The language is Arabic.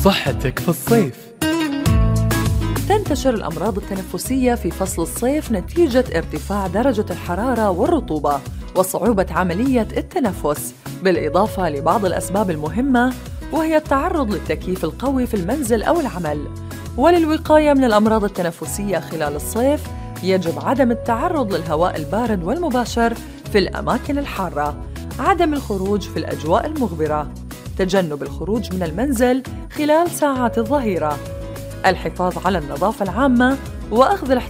صحتك في الصيف. تنتشر الأمراض التنفسية في فصل الصيف نتيجة ارتفاع درجة الحرارة والرطوبة وصعوبة عملية التنفس، بالإضافة لبعض الأسباب المهمة وهي التعرض للتكييف القوي في المنزل أو العمل. وللوقاية من الأمراض التنفسية خلال الصيف يجب عدم التعرض للهواء البارد والمباشر في الأماكن الحارة، عدم الخروج في الأجواء المغبرة، تجنب الخروج من المنزل خلال ساعات الظهيرة، الحفاظ على النظافة العامة وأخذ